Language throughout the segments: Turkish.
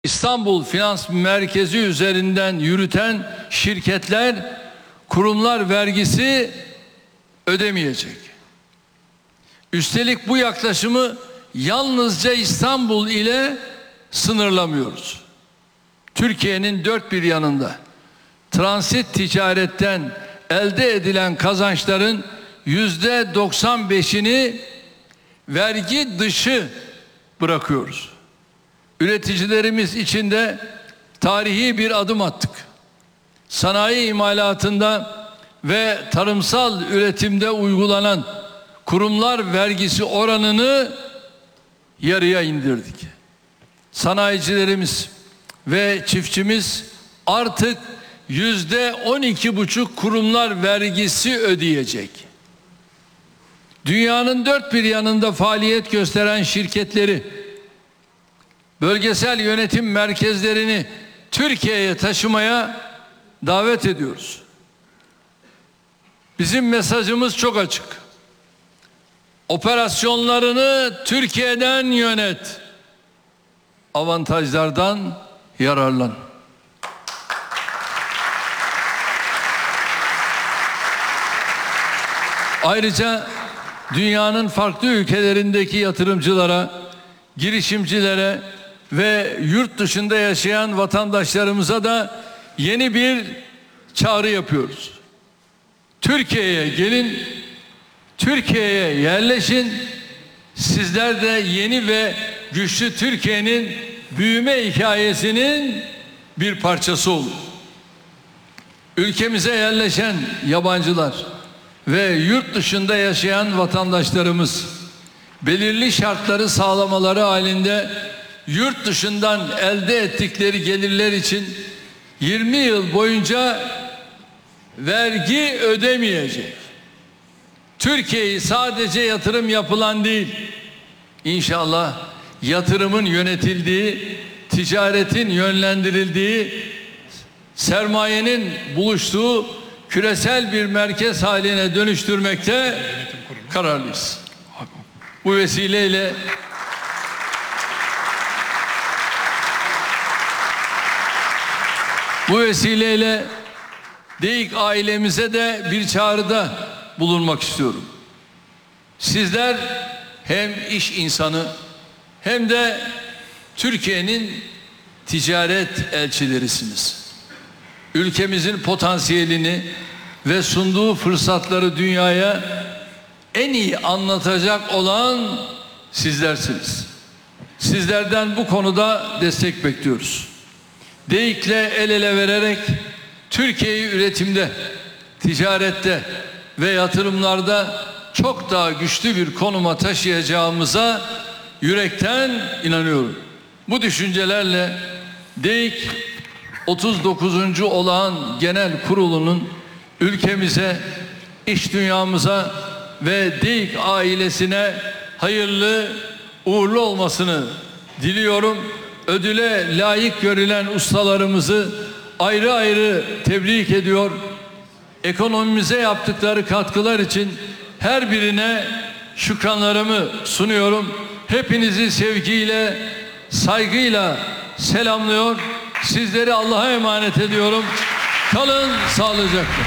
İstanbul Finans Merkezi üzerinden yürüten şirketler, kurumlar vergisi ödemeyecek. Üstelik bu yaklaşımı yalnızca İstanbul ile sınırlamıyoruz. Türkiye'nin dört bir yanında transit ticaretten elde edilen kazançların %95'ini vergi dışı bırakıyoruz. Üreticilerimiz için de tarihi bir adım attık. Sanayi imalatında ve tarımsal üretimde uygulanan kurumlar vergisi oranını yarıya indirdik. Sanayicilerimiz ve çiftçimiz artık %12,5 kurumlar vergisi ödeyecek. Dünyanın dört bir yanında faaliyet gösteren şirketleri, bölgesel yönetim merkezlerini Türkiye'ye taşımaya davet ediyoruz. Bizim mesajımız çok açık. Operasyonlarını Türkiye'den yönet. Avantajlardan yararlan. Ayrıca dünyanın farklı ülkelerindeki yatırımcılara, girişimcilere ve yurt dışında yaşayan vatandaşlarımıza da yeni bir çağrı yapıyoruz. Türkiye'ye gelin, Türkiye'ye yerleşin. Sizler de yeni ve güçlü Türkiye'nin büyüme hikayesinin bir parçası olun. Ülkemize yerleşen yabancılar ve yurt dışında yaşayan vatandaşlarımız belirli şartları sağlamaları halinde yurt dışından elde ettikleri gelirler için 20 yıl boyunca vergi ödemeyecek. Türkiye'yi sadece yatırım yapılan değil, İnşallah yatırımın yönetildiği, ticaretin yönlendirildiği, sermayenin buluştuğu küresel bir merkez haline dönüştürmekte kararlıyız. Bu vesileyle DİİK ailemize de bir çağrıda bulunmak istiyorum. Sizler hem iş insanı hem de Türkiye'nin ticaret elçilerisiniz. Ülkemizin potansiyelini ve sunduğu fırsatları dünyaya en iyi anlatacak olan sizlersiniz. Sizlerden bu konuda destek bekliyoruz. DİİK'le el ele vererek Türkiye'yi üretimde, ticarette ve yatırımlarda çok daha güçlü bir konuma taşıyacağımıza yürekten inanıyorum. Bu düşüncelerle DİİK 39. Olağan Genel Kurulu'nun ülkemize, iş dünyamıza ve DİİK ailesine hayırlı, uğurlu olmasını diliyorum. Ödüle layık görülen ustalarımızı ayrı ayrı tebrik ediyor. Ekonomimize yaptıkları katkılar için her birine şükranlarımı sunuyorum. Hepinizi sevgiyle, saygıyla selamlıyor. Sizleri Allah'a emanet ediyorum. Kalın sağlıcakla.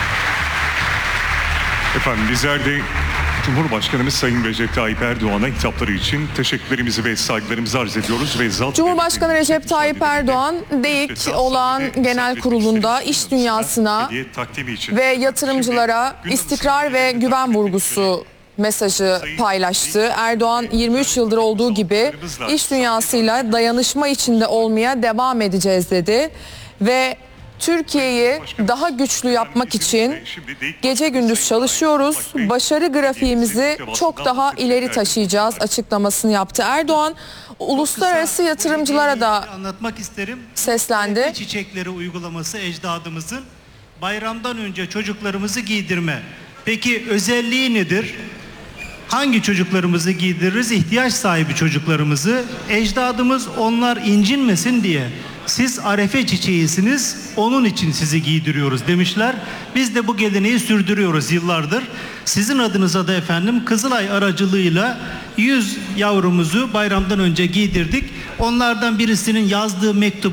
Efendim bizler de Cumhurbaşkanımız Sayın Recep Tayyip Erdoğan'a hitapları için teşekkürlerimizi ve saygılarımızı arz ediyoruz. Cumhurbaşkanı Recep Tayyip Erdoğan, DİİK Olağan Genel Kurulu'nda iş dünyasına ve yatırımcılara istikrar ve güven vurgusu mesajı paylaştı. Erdoğan 23 yıldır olduğu gibi iş dünyasıyla dayanışma içinde olmaya devam edeceğiz dedi ve Türkiye'yi daha güçlü yapmak için gece gündüz çalışıyoruz. Başarı grafiğimizi çok daha ileri taşıyacağız açıklamasını yaptı. Erdoğan uluslararası yatırımcılara da anlatmak isterim. Seslendi. Çiçekleri uygulaması ecdadımızın bayramdan önce çocuklarımızı giydirme. Peki özelliği nedir? Hangi çocuklarımızı giydiririz? İhtiyaç sahibi çocuklarımızı. Ecdadımız onlar incinmesin diye Siz arefe çiçeğisiniz, onun için sizi giydiriyoruz demişler. Biz de bu geleneği sürdürüyoruz yıllardır. Sizin adınıza da efendim Kızılay aracılığıyla 100 yavrumuzu bayramdan önce giydirdik. Onlardan birisinin yazdığı mektup